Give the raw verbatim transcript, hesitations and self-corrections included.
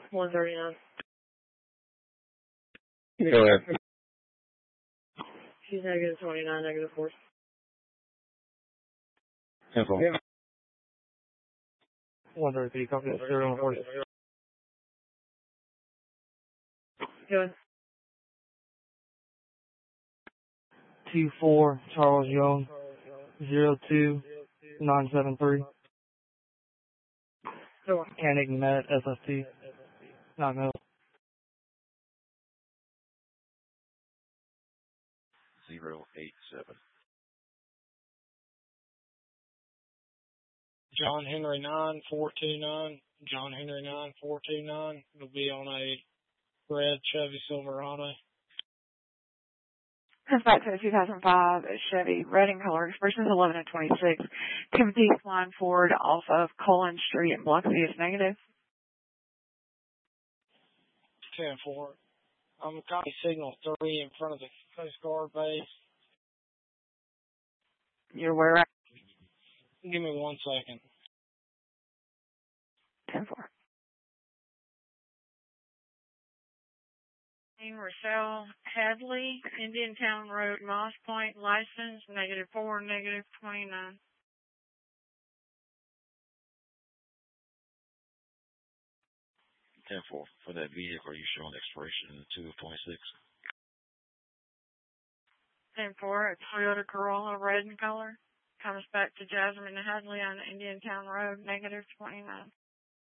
one thirty-nine. Go ahead. She's negative twenty-nine, negative four. Info. Yeah. one thirty-three, copy that, zero one forty. Go ahead. two four, Charles Young, zero two nine seven three. Go on. Panic Met, S S T, not no. zero eight seven. John Henry nine four two nine. John Henry nine four two nine. It'll be on a red Chevy Silverado. Comes back to the two thousand five Chevy, red in color, expressions eleven and twenty-six. Timothy Flying Ford off of Cullen Street in Biloxi is negative. ten four. I'm copy signal three in front of the Coast Guard base. You're where at? Give me one second. ten four. Rochelle Hadley, Indian Town Road, Moss Point, license, negative four, negative twenty-nine. ten four. For that vehicle, you showing expiration two of twenty-six. ten four, a Toyota Corolla, red in color. Comes back to Jasmine Hadley on Indian Town Road, negative twenty-nine.